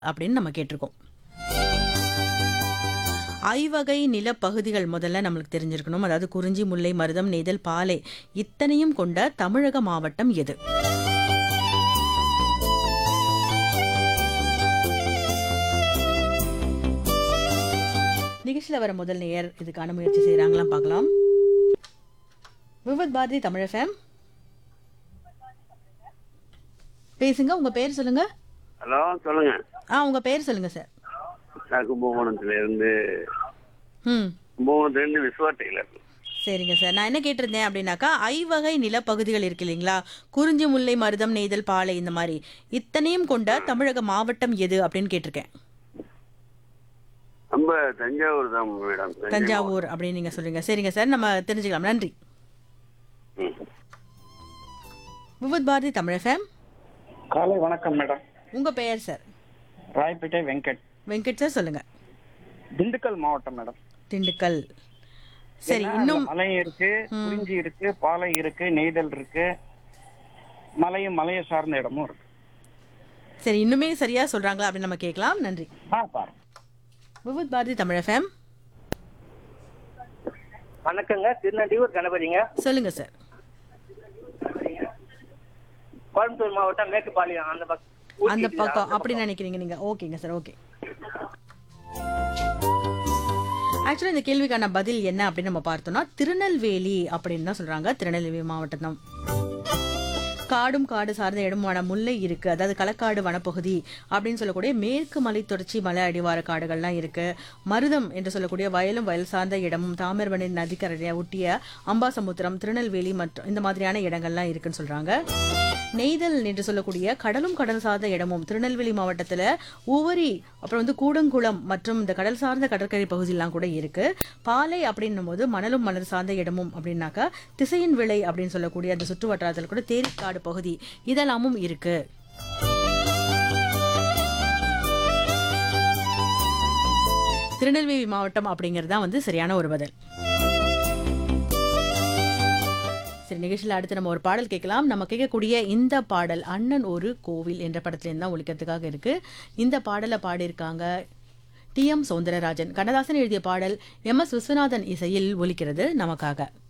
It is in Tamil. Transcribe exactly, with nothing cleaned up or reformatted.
அப்படின்னு நம்ம கேட்டிருக்கோம். ஐவகை நிலப்பகுதிகள் முதல்ல நம்மளுக்கு தெரிஞ்சிருக்கணும். அதாவது குறிஞ்சி, முல்லை, மருதம், நெய்தல், பாலை இத்தனையும் கொண்ட தமிழக மாவட்டம் எது? நிகழ்ச்சியில் வர முதல் நேயர் இதுக்கான முயற்சி செய்யறாங்களாம் பார்க்கலாம். விவத் பாரதி தமிழ் எஃப்எம், பேசுங்க. உங்க பேர் சொல்லுங்க. ஹலோ, சொல்லுங்க. ஆ, உங்க பேர் சொல்லுங்க சார். நான் கும்பகோணத்துல இருந்து ம் கும்பகோணத்துல இருந்து விஸ்வா டெய்லர். சரிங்க சார். நான் என்ன கேட்டிருந்தேன் அப்படின்னாக்கா, ஐவகை நிலப்பகுதிகள் இருக்கு இல்லைங்களா? குறிஞ்சி, முல்லை, மருதம், நெய்தல், பாலை இந்த மாதிரி இத்தனையும் கொண்ட தமிழக மாவட்டம் எது அப்படின்னு கேட்டிருக்கேன். நம்ம தஞ்சாவூர் தான் மேடம். தஞ்சாவூர் அப்படின்னு நீங்க சொல்றீங்க. சரிங்க சார், நம்ம தெரிஞ்சுக்கலாம். நன்றி. ம். விவத் பாரதி தமிழ் எஃப்எம். காலை வணக்கம் மேடம். உங்க பெயர் சார்? ராயப்பேட்டை வெங்கட். வெங்கட் சார், சொல்லுங்க. திண்டுக்கல் மாவட்டம் மேடம். திண்டுக்கல். சரி, ஏன்னா, இன்னும் அதுல மலை இருக்கு, குறிஞ்சி இருக்கு, பாலை இருக்கு, நெய்தல் இருக்கு, மலையும் மலையை சார்ந்த இடமும் இருக்கு. சரி, இன்னுமே சரியா சொல்றாங்களா அப்படின்னு நம்ம கேட்கலாம். நன்றி. ஆ பாரு. விவத் பாரதி தமிழ் எஃப்எம். வணக்கங்க, திருநெல்வேலூர் கணபதிங்க. சொல்லுங்க சார். கோயம்புத்தூர் மாவட்டம் மேட்டுப்பாளையம் அந்த பக்கம். அந்த பக்கம் அப்படி நினைக்கிறீங்க நீங்க. ஓகேங்க சார், ஓகே. ஆக்சுவலா இந்த கேள்விக்கான பதில் என்ன அப்படின்னு நம்ம பார்த்தோம்னா, திருநெல்வேலி அப்படின்னு தான் சொல்றாங்க. திருநெல்வேலி மாவட்டம் தான். காடும் காடு சார்ந்த இடமான முல்லை இருக்கு, அதாவது களக்காடு வனப்பகுதி அப்படின்னு சொல்லக்கூடிய மேற்கு மலை தொடர்ச்சி மலை அடிவார காடுகள்லாம் இருக்கு. மருதம் என்று சொல்லக்கூடிய வயலும் வயல் சார்ந்த இடமும் தாமிரபரணி நதிக்கரையை ஒட்டிய அம்பாசமுத்திரம், திருநெல்வேலி மற்றும் இந்த மாதிரியான இடங்கள்லாம் இருக்குன்னு சொல்றாங்க. நெய்தல் என்று சொல்லக்கூடிய கடலும் கடல் சார்ந்த இடமும் திருநெல்வேலி மாவட்டத்துல உவரி, அப்புறம் வந்து கூடங்குளம் மற்றும் இந்த கடல் சார்ந்த கடற்கரை பகுதியெல்லாம் கூட இருக்கு. பாலை அப்படின்னும் போது மணலும் மணல் சார்ந்த இடமும் அப்படின்னாக்கா திசையின் விளை அப்படின்னு சொல்லக்கூடிய அந்த சுற்று வட்டாரத்தில் கூட தேரிக்காடு பகுதி இதெல்லாமும் இருக்கு. திருநெல்வேலி மாவட்டம் அப்படிங்கிறது தான் வந்து சரியான ஒரு பதில். சரி, நிகழ்ச்சியில் அடுத்து நம்ம ஒரு பாடல் கேட்கலாம். நம்ம கேட்கக்கூடிய இந்த பாடல் அண்ணன் ஒரு கோவில் என்ற படத்துலேருந்து தான் ஒழிக்கிறதுக்காக இருக்கு. இந்த பாடலை பாடியிருக்காங்க டி எம் சௌந்தரராஜன். கண்ணதாசன் எழுதிய பாடல் எம் எஸ் விஸ்வநாதன் இசையில் ஒலிக்கிறது நமக்காக.